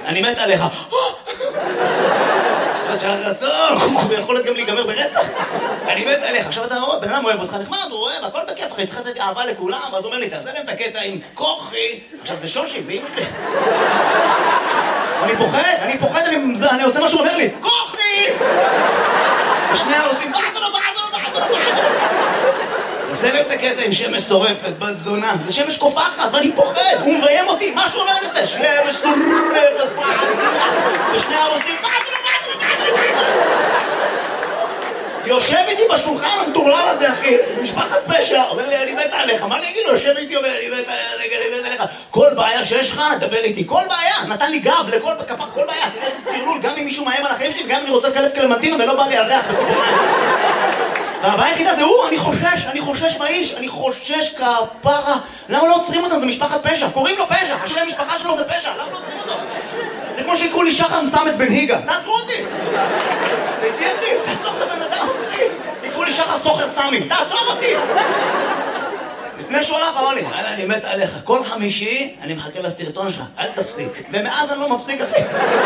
אני מת עליך. הוא יכול להיות גם להיגמר ברצח. אני מת עליך. עכשיו אתה אומר, בן אדם אוהב אותך, נחמד, הוא אוהב, הכל בכיף, אחי, צריך לתת אהבה לכולם, אז הוא אומר לי, תעשה להם את הקטע עם כוחי. עכשיו זה שושי, זה אמא שלי. אני פוחד, אני עושה מה שהוא אומר לי, כוחי! ושני העושים, בעדו. זה להם את הקטע עם שמש שורפת, בת זונה. זה שמש קופחת, ואני פוחד, הוא מביים אותי, מה שהוא אומר לזה? שמש שורפת, ושני העושים, בעדו. יושב איתי בשולחן המטורלל הזה, אחי, משפחת פשע, אומר לי, אני מת עליך, מה אני אגיד לו? יושב איתי, אומר, אני מת עליך. כל בעיה שיש לך, דבר איתי, כל בעיה, נתן לי גב לכל כפר, כל בעיה, תראה איזה תרלול, גם אם מישהו מאיים על החיים שלי, וגם אם אני רוצה לקלף קלמנטינה ולא בא לי על ריח בציפורניים. והבעיה היחידה זה הוא, אני חושש מהאיש, אני חושש כפרה. למה לא עוצרים אותם? זה משפחת פשע, קוראים לו פשע, השם משפחה שלו זה פשע, למה לא עוצרים אותו? זה כמו שיקראו לי שחר מסמס בן היגה, תעצרו אותי! תהיה אחי, תעצור את הבן אדם, אחי! יקראו לי שחר סוחר סמי, תעצור אותי! לפני שהוא הלך אמר לי, אני מת עליך, כל חמישי אני מחכה לסרטון שלך, אל תפסיק. ומאז אני לא מפסיק, אחי.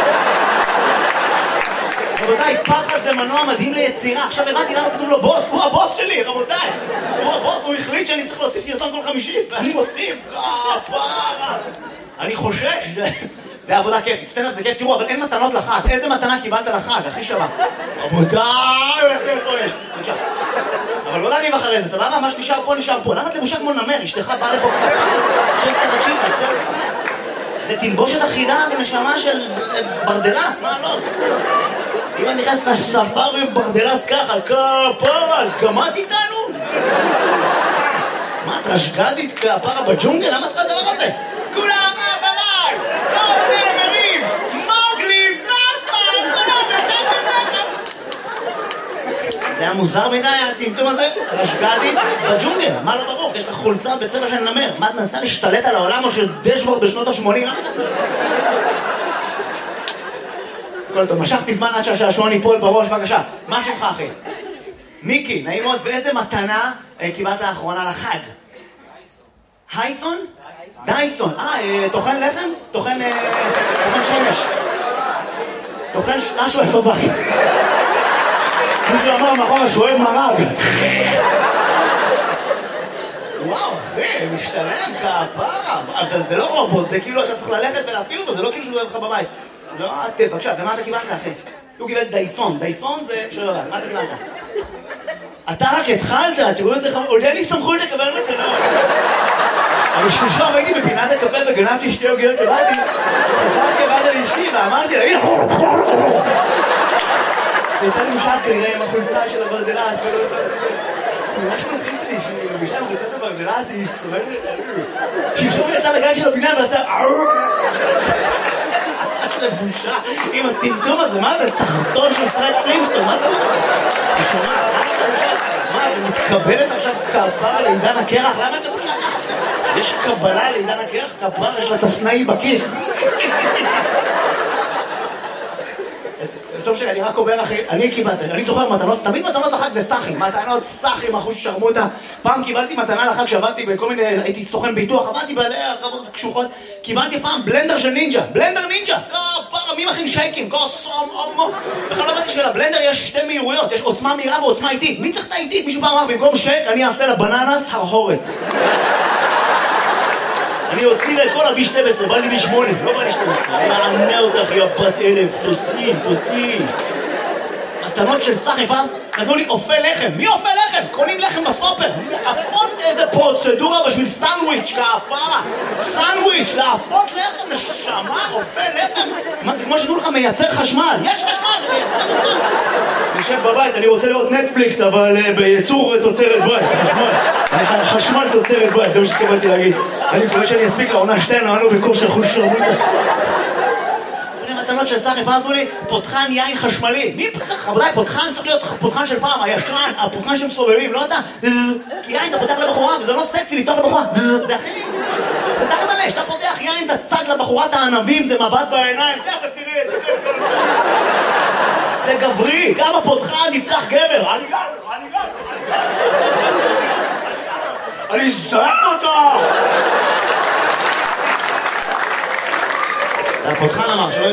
רבותיי, פחד זה מנוע מדהים ליצירה. עכשיו הבנתי למה כתוב לו בוס, הוא הבוס שלי, רבותיי. הוא הבוס, הוא החליט שאני צריך להוציא סרטון כל חמישי, ואני מוציא, כפרה. אני חושש, זה עבודה כיפית, סטנדאפ זה כיף, תראו, אבל אין מתנות לחג. איזה מתנה קיבלת לחג, הכי שווה? רבותיי, איך זה פה יש? אבל לא להניב אחרי זה, סבבה? מה שנשאר פה, נשאר פה. למה את לבושה כמו נמר? אשתך באה לפה שסטה תקשיבה, זה תלבושת אחידה ונשמה של ברדלס, מה לא? אם אני נכנס לספארי עם ברדלס ככה, כפרה, את גמאת איתנו? מה, את רשגדית כפרה בג'ונגל? למה צריך הדבר הזה? כולם אחריי! כל הנאמרים! מוגלי, נטמן! כולם נטמן! זה היה מוזר מדי, הטמטום הזה? רשגדית בג'ונגל, מה לא ברור? יש לך חולצה בצבע של נמר. מה, את מנסה להשתלט על העולם או של דשבורד בשנות ה-80? כל טוב, משכתי זמן עד שהשעשועון ייפול בראש, בבקשה. מה שמך, אחי? מיקי, נעים מאוד. ואיזה מתנה קיבלת האחרונה לחג? הייסון? דייסון. טוחן לחם? טוחן שמש. טוחן משהו בבק. מישהו אמר מאחורה שהוא אוהב מרג. וואו, אחי, משתלם כפרה. אבל זה לא רובוט, זה כאילו אתה צריך ללכת ולהפעיל אותו, זה לא כאילו שהוא אוהב לך בבית. לא, בבקשה, ומה אתה קיבלת, אחי? הוא קיבל דייסון. דייסון זה... שואל הבא, מה אתה קיבלת? אתה רק התחלת, תראו איזה חמור, עוד אין לי סמכות לקבל מתנות. אבל שלשום הייתי בפינת הקפה וגנבתי שתי עוגיות לבאתי, חזרתי לבד על אשתי ואמרתי לה, הנה! הייתה לי משל כנראה עם החולצה של הברדלס, ולא עושה... ממש מלחיץ לי שהיא מבישה עם חולצת הברדלס, היא שורדת... שלשום הייתה לגן של הפינה ועשתה... לבושה עם הטמטום הזה, מה זה? תחתון של פרד פלינסטון, מה זה? היא שומעת, מה, ומתקבלת עכשיו כפרה לעידן הקרח? למה את לבושה ככה? יש קבלה לעידן הקרח? כפרה, יש לה את הסנאי בכיס. טוב שאני רק אומר אחי, אני קיבלתי, אני זוכר מתנות, תמיד מתנות לחג זה סחים, מתנות סחים, אחוז שרמוטה. פעם קיבלתי מתנה לחג שעבדתי בכל מיני, הייתי סוכן ביטוח, עבדתי בעלי הרבות קשוחות, קיבלתי פעם בלנדר של נינג'ה, בלנדר נינג'ה, כפרה, מי מכין שייקים, כוסום, אומו. בכלל לא ידעתי שלבלנדר יש שתי מהירויות, יש עוצמה מהירה ועוצמה איטית. מי צריך את האיטית? מישהו פעם אמר, במקום שייק, אני אעשה לבננס הרהורת. אני הוציא לה את כל ה-B12, בא לי B8, לא בא לי 12. אני מענה אותך, יא בת אלף, תוציא. מתנות של סחי פעם, נתנו לי אופה לחם. מי אופה לחם? קונים לחם בסופר. להפות איזה פרוצדורה בשביל סנדוויץ', כפרה. סנדוויץ', להפות לחם, נשמה, אופה לחם. מה זה כמו שתנו לך מייצר חשמל? יש חשמל, מייצר חשמל. אני יושב בבית, אני רוצה לראות נטפליקס, אבל בייצור תוצרת בית, חשמל תוצרת בית, זה מה שתקבלתי להגיד. אני מקווה שאני אספיק לעונה 2, נענו בקור של חוש שרמוטה. מתנות של סחי, פעם אמרו לי, פותחן יין חשמלי. מי צריך? רבותיי, פותחן צריך להיות פותחן של פעם, הישן, הפותחן שמסובבים, לא אתה. כי יין אתה פותח לבחורה, וזה לא סקסי לפתוח לבחורה. זה אחי, זה תחת עלי, שאתה פותח יין, אתה צד לבחורת הענבים, זה מבט בעיניים, תכף תראי, זה גברי, כמה פותחן נפתח גבר. אני זהר אותה! הפותחן אמר,